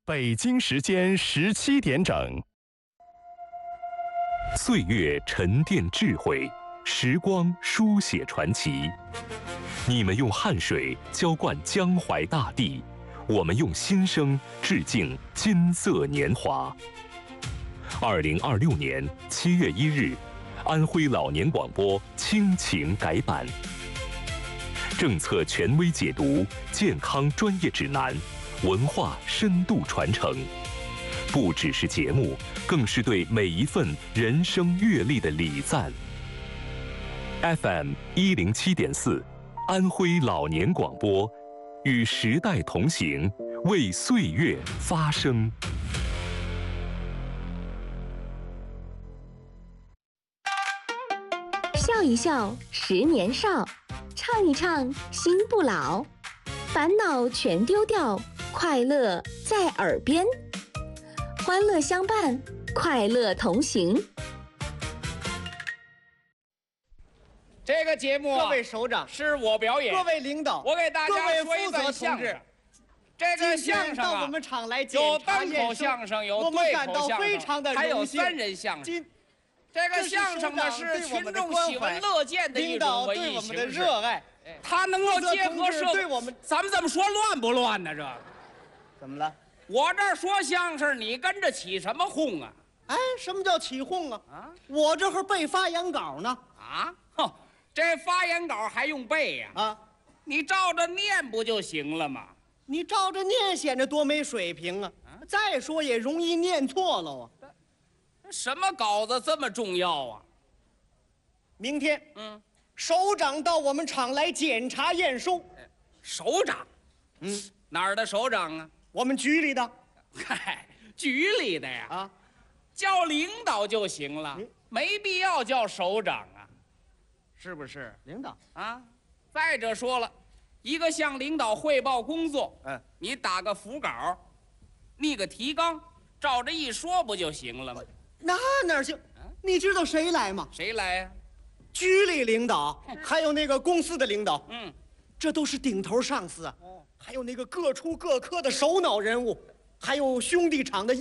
北京时间17点整。 岁月沉淀智慧，时光书写传奇。你们用汗水浇灌江淮大地，我们用心声致敬金色年华。2026年7月1日，安徽老年广播亲情改版，政策权威解读，健康专业指南，文化深度传承，不只是节目，更是对每一份人生阅历的礼赞。FM 107.4，安徽老年广播，与时代同行，为岁月发声。 笑一笑，10年少；唱一唱，心不老。烦恼全丢掉，快乐在耳边。欢乐相伴，快乐同行。 这个节目， 各位首长是我表演， 各位领导， 我给大家说一段相声。这个相声到我们场来有单口相声，有对口相声，还有3人相声。这个相声呢是群众喜闻乐见的一种文艺形式，他能够结合社会。咱们这么说乱不乱呢？这怎么了？ 我这儿说相声，你跟着起什么哄啊？ 哎，什么叫起哄啊？我这会儿背发言稿呢。 哼，这发言稿还用背呀？你照着念不就行了吗？ 你照着念显得多没水平啊！再说也容易念错了啊。 什么稿子这么重要啊？ 明天，首长到我们厂来检查验收。 首长，哪儿的首长啊？ 我们局里的。 嗨，局里的呀？叫领导就行了，没必要叫首长啊，是不是？ 领导啊，再者说了，一个向领导汇报工作，你打个腹稿，拟个提纲，照着一说不就行了吗？ 那哪行？你知道谁来吗？ 谁来呀？ 局里领导，还有那个公司的领导，这都是顶头上司啊。还有那个各处各科的首脑人物，还有兄弟厂的